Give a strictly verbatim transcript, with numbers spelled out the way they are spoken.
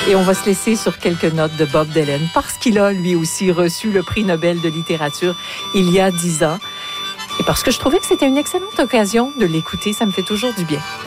Et on va se laisser sur quelques notes de Bob Dylan parce qu'il a lui aussi reçu le prix Nobel de littérature il y a dix ans. Et parce que je trouvais que c'était une excellente occasion de l'écouter, ça me fait toujours du bien.